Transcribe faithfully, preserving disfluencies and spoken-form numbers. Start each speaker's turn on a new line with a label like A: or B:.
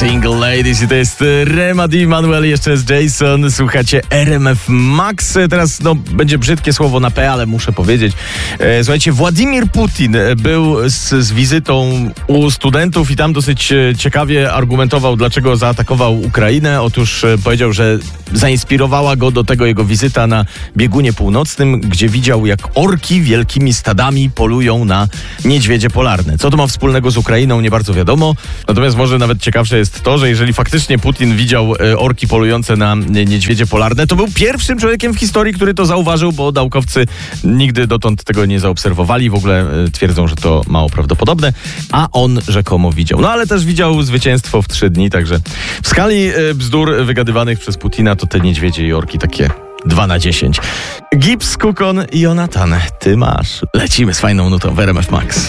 A: Single Ladies i to jest Rema D. Manuel, jeszcze jest Jason. Słuchacie R M F Max. Teraz no, będzie brzydkie słowo na P, ale muszę powiedzieć. E, słuchajcie, Władimir Putin był z, z wizytą u studentów i tam dosyć ciekawie argumentował, dlaczego zaatakował Ukrainę. Otóż e, powiedział, że zainspirowała go do tego jego wizyta na biegunie północnym, gdzie widział, jak orki wielkimi stadami polują na niedźwiedzie polarne. Co to ma wspólnego z Ukrainą, nie bardzo wiadomo. Natomiast może nawet ciekawsze jest to, że jeżeli faktycznie Putin widział e, orki polujące na niedźwiedzie polarne, to był pierwszym człowiekiem w historii, który to zauważył, bo naukowcy nigdy dotąd tego nie zaobserwowali. W ogóle e, twierdzą, że to mało prawdopodobne, a on rzekomo widział. No ale też widział zwycięstwo w trzy dni, także w skali e, bzdur wygadywanych przez Putina to te niedźwiedzie i orki takie dwa na dziesięć. Gibbs, Kukon i Jonathan. Ty masz. Lecimy z fajną nutą w R M F Max.